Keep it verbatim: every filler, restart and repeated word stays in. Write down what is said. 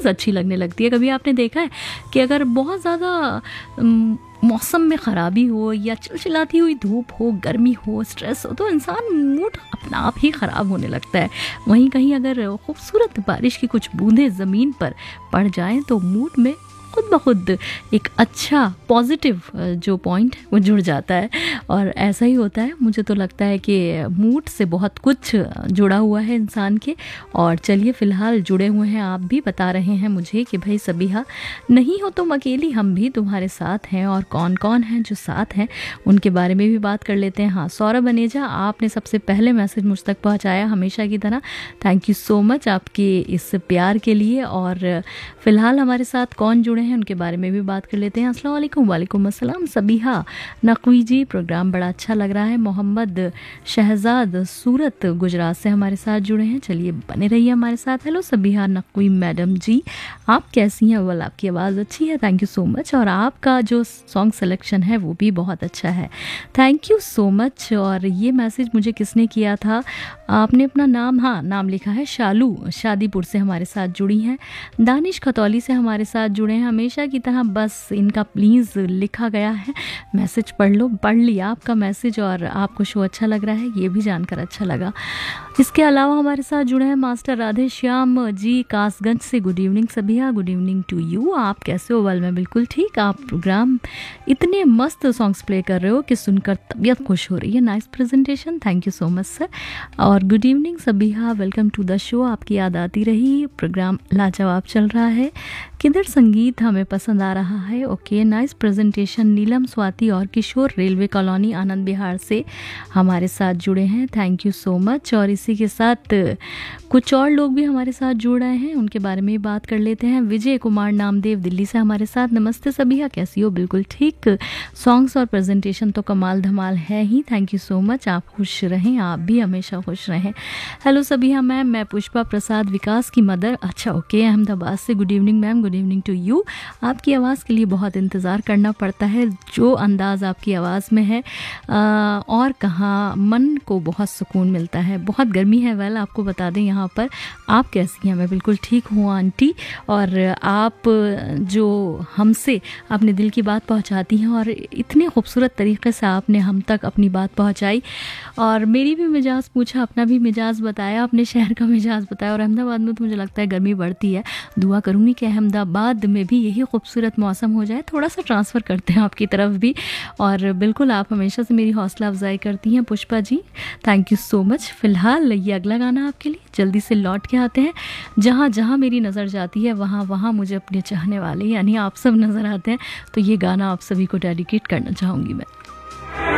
चीज़ अच्छी लगने लगती है। कभी आपने देखा है कि अगर बहुत ज़्यादा मौसम में ख़राबी हो या चिलचिलाती हुई धूप हो, गर्मी हो, स्ट्रेस हो, तो इंसान मूड अपना आप ही ख़राब होने लगता है। वहीं कहीं अगर खूबसूरत बारिश की कुछ बूंदें ज़मीन पर पड़ जाएं तो मूड में खुद ब खुद एक अच्छा पॉजिटिव जो पॉइंट है वो जुड़ जाता है। और ऐसा ही होता है, मुझे तो लगता है कि मूड से बहुत कुछ जुड़ा हुआ है इंसान के। और चलिए फ़िलहाल जुड़े हुए हैं, आप भी बता रहे हैं मुझे कि भाई सबीहा नहीं हो तुम अकेली, हम भी तुम्हारे साथ हैं। और कौन कौन हैं जो साथ हैं उनके बारे में भी बात कर लेते हैं। हाँ, सौरभ अनेजा, आपने सबसे पहले मैसेज मुझ तक पहुँचाया हमेशा की तरह। थैंक यू सो मच आपके इस प्यार के लिए। और फ़िलहाल हमारे साथ कौन जुड़े हैं उनके बारे में भी बात कर लेते हैं। अस्सलाम वालेकुम। वालेकुम अस्सलाम सबीहा नकवी जी, प्रोग्राम बड़ा अच्छा लग रहा है। मोहम्मद शहजाद सूरत गुजरात से हमारे साथ जुड़े हैं, चलिए बने रहिए हमारे साथ। हेलो सबीहा नकवी मैडम जी, आप कैसी हैं? वाल आपकी आवाज़ अच्छी है, थैंक यू सो मच। और आपका जो सॉन्ग सिलेक्शन है वो भी बहुत अच्छा है, थैंक यू सो मच। और ये मैसेज मुझे किसने किया था? आपने अपना नाम, हाँ नाम लिखा है शालू, शादीपुर से हमारे साथ जुड़ी हैं। दानिश खतौली से हमारे साथ जुड़े हैं हमेशा की तरह। बस इनका प्लीज़ लिखा गया है, मैसेज पढ़ लो। पढ़ लिया आपका मैसेज और आपको शो अच्छा लग रहा है, ये भी जानकर अच्छा लगा। इसके अलावा हमारे साथ जुड़े हैं मास्टर राधे श्याम जी कासगंज से। Good evening Sabiha, good evening to you. आप कैसे हो? वेल, मैं बिल्कुल ठीक। आप प्रोग्राम इतने मस्त सॉन्ग्स प्ले कर रहे हो कि सुनकर तबीयत खुश हो रही है। Nice presentation, thank you so much sir. और good evening Sabiha, welcome to the show. आपकी याद आती रही, प्रोग्राम लाजवाब चल रहा है। किधर संगीत हमें पसंद आ रहा है। Okay, nice presentation. नीलम, स्वाति और किशोर रेलवे कॉलोनी आनंद विहार से हमारे साथ जुड़े हैं, थैंक यू सो मच। और इसी के साथ कुछ और लोग भी हमारे साथ जुड़ रहे हैं, उनके बारे में बात कर लेते हैं। विजय कुमार नामदेव दिल्ली से हमारे साथ। नमस्ते सबीहा, कैसी हो? बिल्कुल ठीक। सॉन्ग्स और प्रेजेंटेशन तो कमाल धमाल है ही, थैंक यू सो मच। आप खुश रहें, आप भी हमेशा खुश रहें। हेलो सबीहा मैम, मैं पुष्पा प्रसाद विकास की मदर, अच्छा ओके, अहमदाबाद से। Good evening ma'am, good evening to you. आपकी आवाज़ के लिए बहुत इंतज़ार करना पड़ता है, जो अंदाज़ आपकी आवाज़ में है आ, और कहाँ मन को बहुत सुकून मिलता है। बहुत गर्मी है, वेल आपको बता दें यहाँ पर। आप कैसी हैं? मैं बिल्कुल ठीक हूँ आंटी। और आप जो हमसे अपने दिल की बात पहुँचाती हैं और इतने खूबसूरत तरीके से आपने हम तक अपनी बात पहुँचाई और मेरी भी मिजाज पूछा, अपना भी मिजाज बताया, अपने शहर का मिजाज बताया। और अहमदाबाद में तो मुझे लगता है गर्मी बढ़ती है, दुआ करूँगी कि अहमदाबाद में भी यही खूबसूरत मौसम हो जाए। थोड़ा सा ट्रांसफ़र करते हैं आपकी तरफ भी। और बिल्कुल आप हमेशा से मेरी हौसला अफजाई करती हैं Pushpa ji, thank you so much. फ़िलहाल ये अगला गाना आपके लिए, जल्दी से लौट के आते हैं। जहाँ जहाँ मेरी नज़र जाती है वहाँ वहाँ मुझे अपने चाहने वाले यानी आप सब नज़र आते हैं, तो ये गाना आप सभी को डेडिकेट करना चाहूँगी मैं।